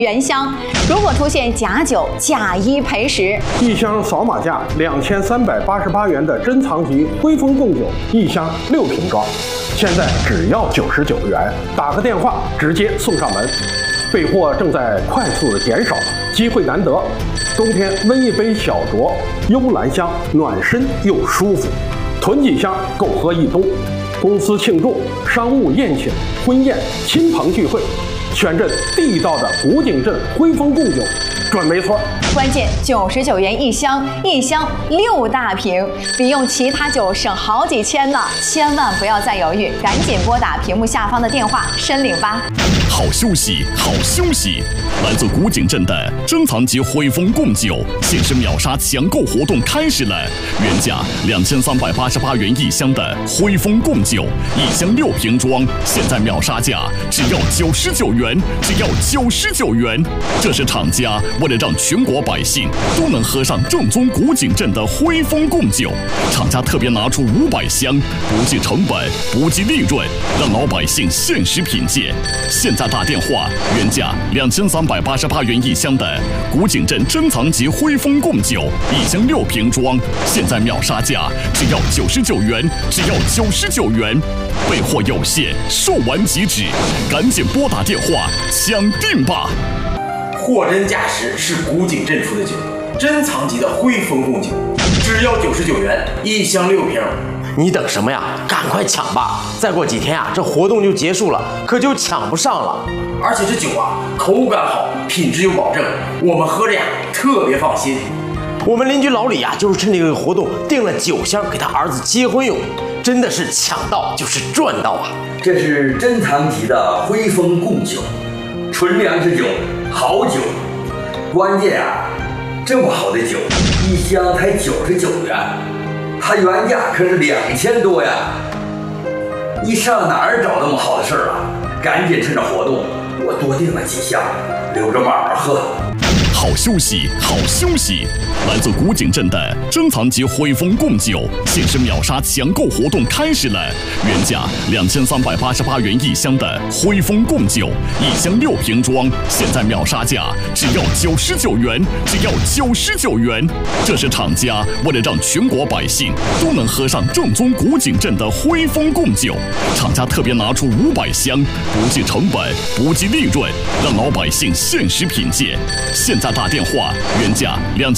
原箱，如果出现假酒、假一赔10。 一箱扫码价2388元的珍藏级辉丰贡酒，一箱6瓶装，现在只要99元，打个电话直接送上门。备货正在快速的减少，机会难得，冬天温一杯小酌，幽兰香，暖身又舒服，囤几箱够喝一冬。公司庆祝、商务宴请、婚宴、亲朋聚会。选这地道的古井镇辉丰贡酒，准没错。 关键99元一箱，一箱6大瓶，比用其他酒省好几千呢！千万不要再犹豫，赶紧拨打屏幕下方的电话申领吧。 好休息，好休息！来自古井镇的珍藏级辉丰贡酒限时秒杀抢购活动开始了，原价2388元一箱的辉丰贡酒，一箱6瓶装，现在秒杀价只要99元，只要99元。这是厂家为了让全国百姓都能喝上正宗古井镇的辉丰贡酒，厂家特别拿出500箱，不计成本，不计利润，让老百姓限时品鉴。现在打电话，原价2388元一箱的古井镇珍藏级辉丰贡酒，一箱6瓶装，现在秒杀价只要99元，只要99元。备货有限，售完即止，赶紧拨打电话抢订吧！ 货真价实是古井镇出的酒，珍藏级的辉丰贡酒，只要99元，一箱6瓶。 你等什么呀？赶快抢吧！再过几天啊，这活动就结束了，可就抢不上了。 而且这酒啊，口感好，品质有保证，我们喝着呀特别放心。 我们邻居老李啊，就是趁这个活动订了9箱给他儿子结婚用，真的是抢到就是赚到啊！ 这是珍藏级的辉丰贡酒，纯粮食酒，好酒。关键啊，这么好的酒，一箱才99元。它原价可是2000多呀！你上哪儿找那么好的事儿啊？赶紧趁着活动，我多订了几箱，留着慢慢喝。 好休息，好休息！来自古井镇的珍藏级辉丰贡酒限时秒杀抢购活动开始了，原价2388元一箱的辉丰贡酒，一箱6瓶装，现在秒杀价只要99元，只要99元。这是厂家为了让全国百姓都能喝上正宗古井镇的辉丰贡酒，厂家特别拿出500箱，不计成本，不计利润，让老百姓限时品鉴。现在打电话，原价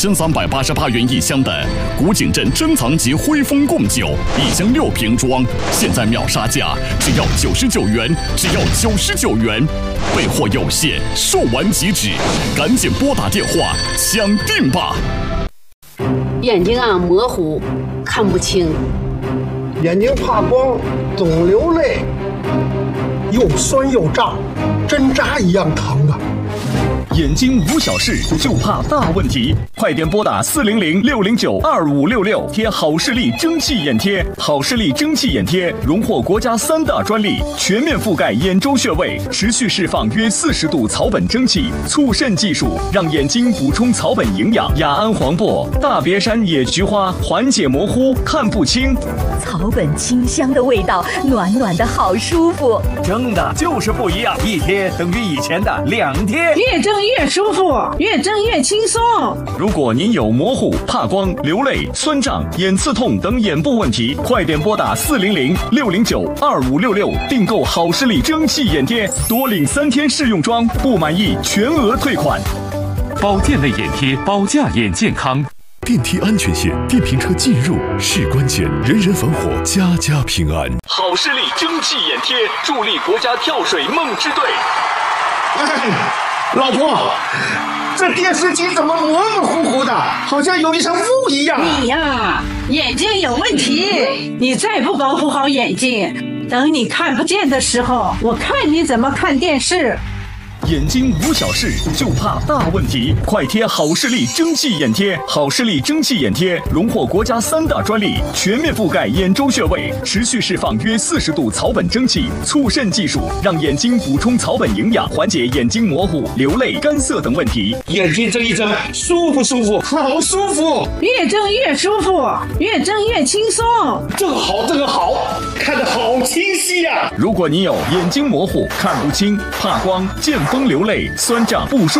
2388元一箱的古井镇珍藏级辉丰贡酒，一箱6瓶装，现在秒杀价只要99元，只要99元。备货有限，售完即止，赶紧拨打电话抢订吧！ 眼睛啊模糊，看不清； 眼睛怕光，总流泪，又酸又胀，针扎一样疼啊！ 眼睛无小事，就怕大问题。快点拨打400-609-2566，贴好视力蒸汽眼贴。好视力蒸汽眼贴荣获国家3大专利，全面覆盖眼周穴位，持续释放约40度草本蒸汽，促渗技术让眼睛补充草本营养。雅安黄柏、大别山野菊花缓解模糊，看不清。 草本清香的味道，暖暖的好舒服。 蒸的就是不一样，一贴等于以前的2贴。 越蒸越舒服，越蒸越轻松。 如果您有模糊、怕光、流泪、酸胀、眼刺痛等眼部问题，快点拨打400-609-2566，订购好视力蒸汽眼贴，多领3天试用装，不满意全额退款。 保健类眼贴，保驾眼健康。 电梯安全线，电瓶车进入是关键，人人防火，家家平安。 好视力蒸汽眼贴，助力国家跳水梦之队。 老婆，这电视机怎么模模糊糊的，好像有一层雾一样。 你呀，眼睛有问题，你再不保护好眼睛，等你看不见的时候，我看你怎么看电视。 眼睛无小事，就怕大问题。快贴好视力蒸汽眼贴。好视力蒸汽眼贴荣获国家3大专利，全面覆盖眼周穴位，持续释放约40度草本蒸汽，促渗技术让眼睛补充草本营养，缓解眼睛模糊、流泪、干涩等问题。 眼睛睁一睁，舒服舒服，好舒服。 越睁越舒服，越睁越轻松。 这个好，这个好，看得好清晰呀！ 如果你有眼睛模糊、看不清、怕光、见风流泪、酸胀、不舒服。